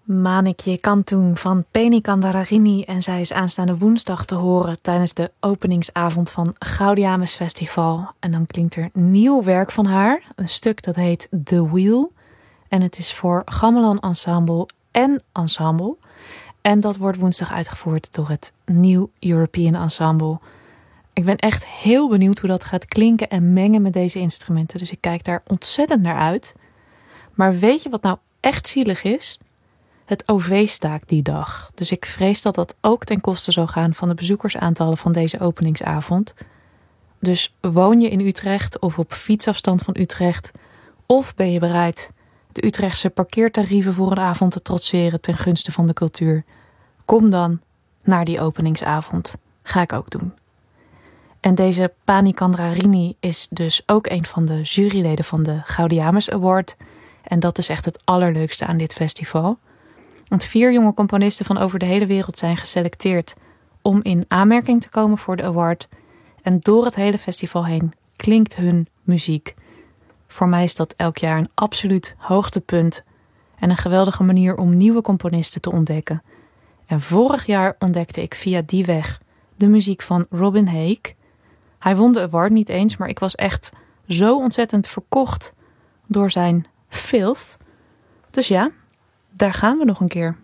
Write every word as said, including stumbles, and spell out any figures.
Manik Je Kantung van Penny Candaragini en zij is aanstaande woensdag te horen tijdens de openingsavond van Gaudiamus Festival. En dan klinkt er nieuw werk van haar, een stuk dat heet The Wheel. En het is voor Gamelan Ensemble en Ensemble. En dat wordt woensdag uitgevoerd door het New European Ensemble. Ik ben echt heel benieuwd hoe dat gaat klinken en mengen met deze instrumenten. Dus ik kijk daar ontzettend naar uit. Maar weet je wat nou echt zielig is? Het O V staakt die dag. Dus ik vrees dat dat ook ten koste zal gaan van de bezoekersaantallen van deze openingsavond. Dus woon je in Utrecht of op fietsafstand van Utrecht? Of ben je bereid de Utrechtse parkeertarieven voor een avond te trotseren ten gunste van de cultuur? Kom dan naar die openingsavond. Ga ik ook doen. En deze Pani Candaragini is dus ook een van de juryleden van de Gaudiamus Award. En dat is echt het allerleukste aan dit festival. Want vier jonge componisten van over de hele wereld zijn geselecteerd om in aanmerking te komen voor de award. En door het hele festival heen klinkt hun muziek. Voor mij is dat elk jaar een absoluut hoogtepunt en een geweldige manier om nieuwe componisten te ontdekken. En vorig jaar ontdekte ik via die weg de muziek van Robin Haake. Hij won de award niet eens, maar ik was echt zo ontzettend verkocht door zijn filth. Dus ja, daar gaan we nog een keer.